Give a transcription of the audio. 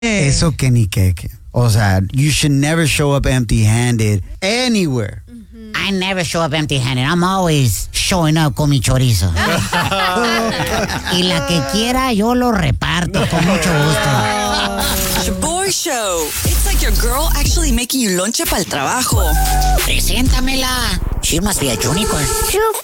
Eso que ni que. O sea, you should never show up empty-handed anywhere. I never show up empty-handed. I'm always showing up con mi chorizo. Y la que quiera, yo lo reparto con mucho gusto. Shaboy Show. It's like your girl actually making you lonche para el trabajo. Preséntamela. She must be a unicorn.